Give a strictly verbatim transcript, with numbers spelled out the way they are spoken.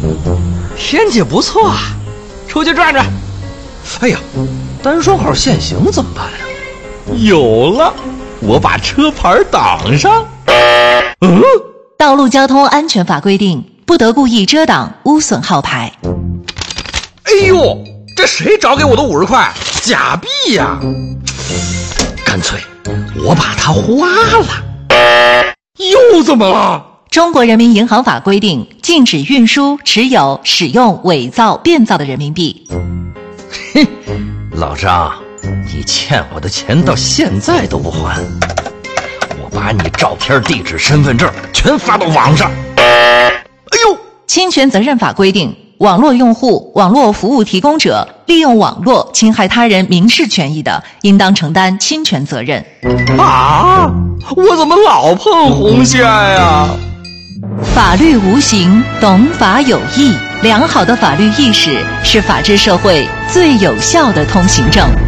天气不错啊，出去转转。 哎呀，单双号限行怎么办呀？ 有了，我把车牌挡上。 嗯， 道路交通安全法规定，不得故意遮挡、污损号牌。 哎呦，这谁找给我的五十块？假币呀！干脆我把它花了。又怎么了？ 中国人民银行法规定，禁止运输、持有、使用伪造、变造的人民币。 嘿，老张，你欠我的钱到现在都不还，我把你照片、地址、身份证全发到网上。哎呦， 侵权责任法规定，网络用户、网络服务提供者利用网络侵害他人民事权益的，应当承担侵权责任。 啊，我怎么老碰红线呀？ 法律无形，懂法有义。良好的法律意识是法治社会最有效的通行证。